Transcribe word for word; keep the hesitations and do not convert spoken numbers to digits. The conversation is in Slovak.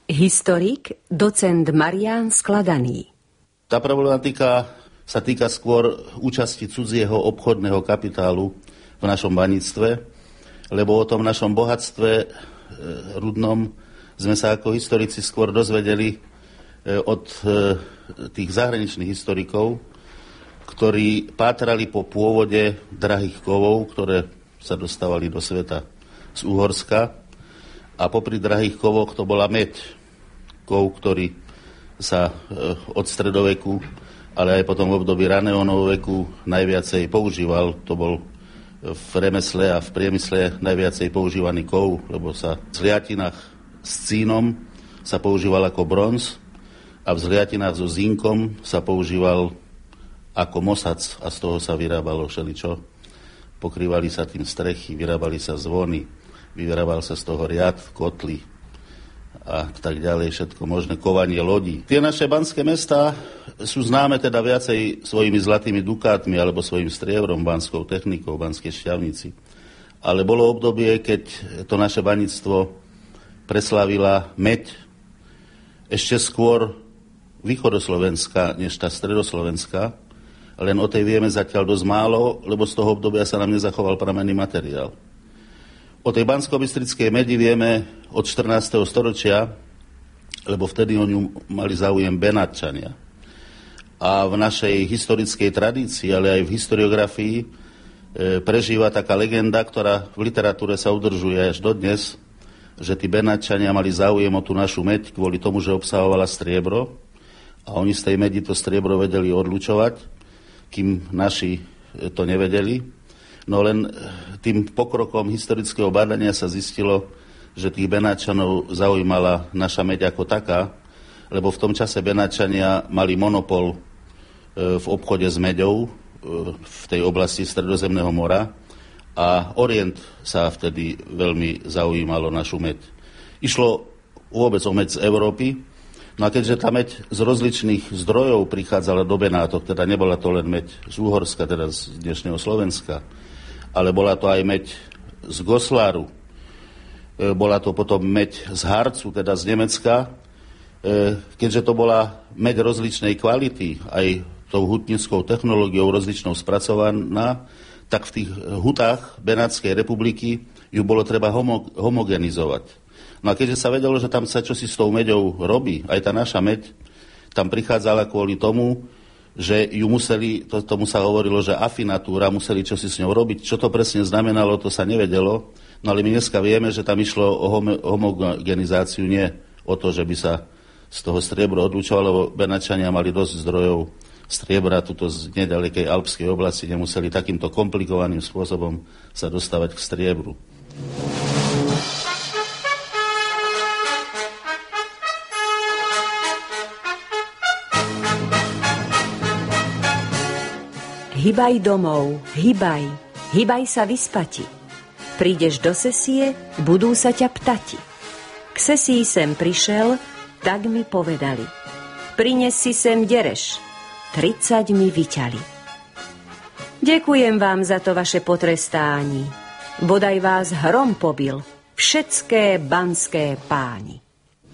Historik, docent Marián Skladaný. Tá problematika sa týka skôr účasti cudzieho obchodného kapitálu v našom baníctve, lebo o tom našom bohatstve e, rudnom sme sa ako historici skôr dozvedeli e, od e, tých zahraničných historikov, ktorí pátrali po pôvode drahých kovov, ktoré sa dostávali do sveta z Uhorska. A popri drahých kovoch to bola meď, kov, ktorý sa od stredoveku, ale aj potom v období raného novoveku najviacej používal. To bol v remesle a v priemysle najviacej používaný kov, lebo sa v zliatinách s cínom sa používal ako bronz a v zliatinách so zinkom sa používal ako mosac a z toho sa vyrábalo všeličo. Pokrývali sa tým strechy, vyrábali sa zvony, vyrábal sa z toho riad, kotly a tak ďalej, všetko možné, kovanie lodí. Tie naše banské mestá sú známe teda viacej svojimi zlatými dukátmi alebo svojim striebrom, banskou technikou, banskej šťavnici. Ale bolo obdobie, keď to naše baníctvo preslavila meď ešte skôr východoslovenská, než tá stredoslovenská. Len o tej vieme zatiaľ dosť málo, lebo z toho obdobia sa nám nezachoval pramenný materiál. O tej banskobystrickej medi vieme od štrnásteho storočia, lebo vtedy o ňu mali záujem Benátčania. A v našej historickej tradícii, ale aj v historiografii, e, prežíva taká legenda, ktorá v literatúre sa udržuje až dodnes, že tí Benátčania mali záujem o tú našu meď kvôli tomu, že obsahovala striebro a oni z tej medi to striebro vedeli odlučovať, kým naši to nevedeli. No len tým pokrokom historického badania sa zistilo, že tých Benátčanov zaujímala naša meď ako taká, lebo v tom čase Benátčania mali monopol v obchode s meďou v tej oblasti Stredozemného mora a Orient sa vtedy veľmi zaujímalo našu meď. Išlo vôbec o meď z Európy, no a keďže tá meď z rozličných zdrojov prichádzala do Benátok, teda nebola to len meď z Úhorska, teda z dnešného Slovenska, ale bola to aj meď z Gosláru, bola to potom meď z Harcu, teda z Nemecka. Keďže to bola meď rozličnej kvality, aj tou hutnickou technológiou rozličnou spracovaná, tak v tých hutách Benátskej republiky ju bolo treba homo- homogenizovať. No a keďže sa vedelo, že tam sa čosi s tou meďou robí, aj tá naša meď tam prichádzala kvôli tomu, že ju museli, to, tomu sa hovorilo, že afinatúra, museli čosi s ňou robiť. Čo to presne znamenalo, to sa nevedelo. No ale my dneska vieme, že tam išlo o homo, homogenizáciu, nie o to, že by sa z toho striebro odlučovalo, lebo Benátčania mali dosť zdrojov striebra tuto z nedalekej alpskej oblasti, nemuseli takýmto komplikovaným spôsobom sa dostávať k striebru. Hybaj domov, hybaj, hybaj sa vyspati. Prídeš do sesie, budú sa ťa ptati. K sesii sem prišel, tak mi povedali. Prines si sem dereš, tridsať mi vyťali. Ďakujem vám za to vaše potrestání. Bodaj vás hrom pobil, všetské banské páni.